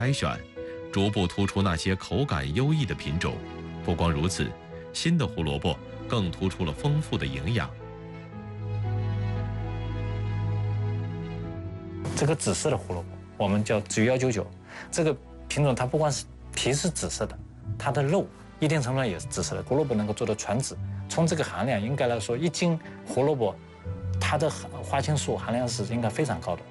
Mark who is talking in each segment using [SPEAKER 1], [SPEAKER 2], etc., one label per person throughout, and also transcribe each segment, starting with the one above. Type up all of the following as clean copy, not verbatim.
[SPEAKER 1] 筛选，逐步突出那些口感优异的品种。不光如此，新的胡萝卜更突出了丰富的营养。
[SPEAKER 2] 这个紫色的胡萝卜，我们叫GU199，这个品种它不光是皮是紫色的，它的肉一定程度上也是紫色的。胡萝卜能够做到全紫，从这个含量应该来说，1斤胡萝卜它的花青素含量是应该非常高的。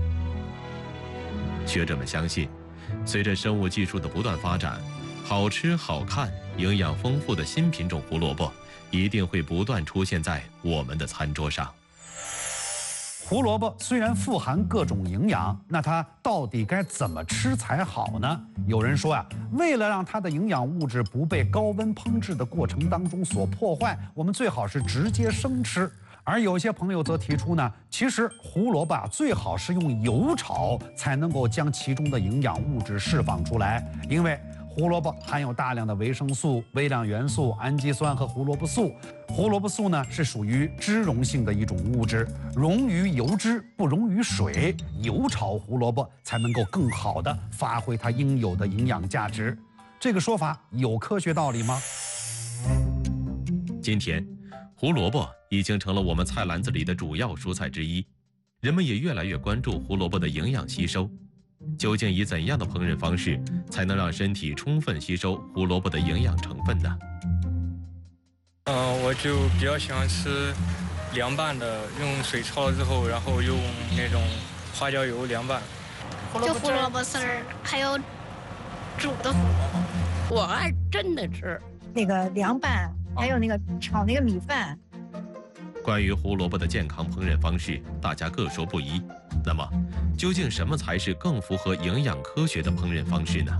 [SPEAKER 1] 学者们相信，随着生物技术的不断发展，好吃好看、营养丰富的新品种胡萝卜一定会不断出现在我们的餐桌上。
[SPEAKER 3] 胡萝卜虽然富含各种营养，那它到底该怎么吃才好呢？有人说为了让它的营养物质不被高温烹制的过程当中所破坏，我们最好是直接生吃。而有些朋友则提出呢，其实胡萝卜最好是用油炒，才能够将其中的营养物质释放出来，因为胡萝卜含有大量的维生素、微量元素、氨基酸和胡萝卜素。胡萝卜素呢是属于脂溶性的一种物质，溶于油脂，不溶于水。油炒胡萝卜才能够更好的发挥它应有的营养价值。这个说法有科学道理吗？
[SPEAKER 1] 今天，胡萝卜已经成了我们菜篮子里的主要蔬菜之一，人们也越来越关注胡萝卜的营养吸收。究竟以怎样的烹饪方式才能让身体充分吸收胡萝卜的营养成分呢？
[SPEAKER 4] 我就比较喜欢吃凉拌的，用水焯了之后，然后用那种花椒油凉拌。
[SPEAKER 5] 就胡萝卜丝儿，还有煮的胡萝卜。
[SPEAKER 6] 我爱真的吃
[SPEAKER 7] 那个凉拌，还有那个炒那个米饭。
[SPEAKER 1] 关于胡萝卜的健康烹饪方式，大家各说不一。那么，究竟什么才是更符合营养科学的烹饪方式呢？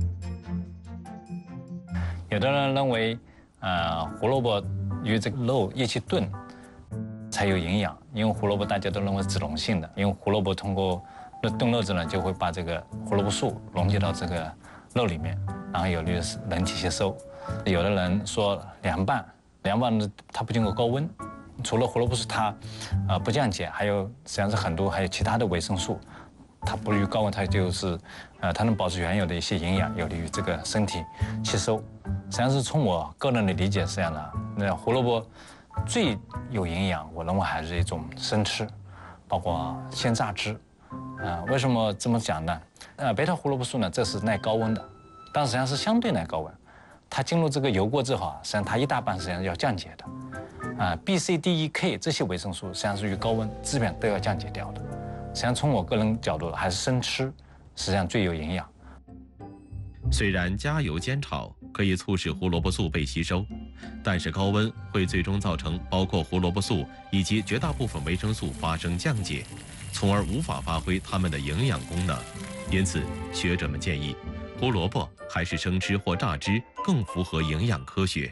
[SPEAKER 2] 有的人认为，胡萝卜与这个肉一起炖才有营养，因为胡萝卜大家都认为脂溶性的，因为胡萝卜通过炖肉质呢，就会把这个胡萝卜素溶解到这个肉里面，然后有利于人体吸收。有的人说凉拌呢它不经过高温。除了胡萝卜素它，不降解，还有实际上是很多还有其他的维生素，它不利于高温，它就是，它能保持原有的一些营养，有利于这个身体吸收。实际上是从我个人的理解是这样的，那胡萝卜最有营养，我认为还是一种生吃，包括鲜榨汁。为什么这么讲呢？贝塔胡萝卜素呢，这是耐高温的，但实际上是相对耐高温。它进入这个油锅之后实际上它一大半实际上要降解的。B、C、D、E、K 这些维生素实际上是与高温基本上都要降解掉的。实际上从我个人角度，还是生吃实际上最有营养。
[SPEAKER 1] 虽然加油煎炒可以促使胡萝卜素被吸收，但是高温会最终造成包括胡萝卜素以及绝大部分维生素发生降解，从而无法发挥它们的营养功能。因此，学者们建议，胡萝卜还是生吃或榨汁更符合营养科学。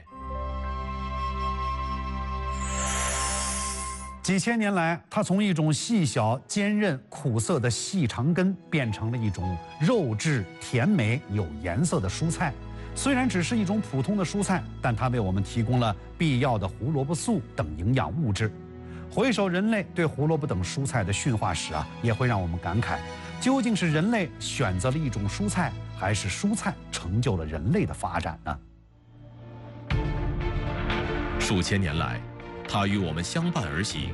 [SPEAKER 3] 几千年来，它从一种细小、坚韧、苦涩的细长根，变成了一种肉质甜美、有颜色的蔬菜。虽然只是一种普通的蔬菜，但它为我们提供了必要的胡萝卜素等营养物质。回首人类对胡萝卜等蔬菜的驯化史也会让我们感慨：究竟是人类选择了一种蔬菜，还是蔬菜成就了人类的发展呢？
[SPEAKER 1] 数千年来，它与我们相伴而行，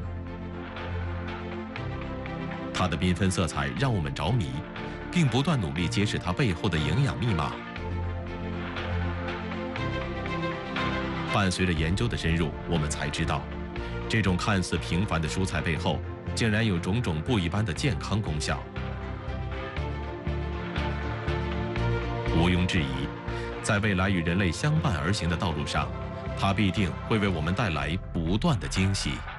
[SPEAKER 1] 它的缤纷色彩让我们着迷，并不断努力揭示它背后的营养密码。伴随着研究的深入，我们才知道，这种看似平凡的蔬菜背后，竟然有种种不一般的健康功效。毋庸置疑，在未来与人类相伴而行的道路上，它必定会为我们带来不断的惊喜。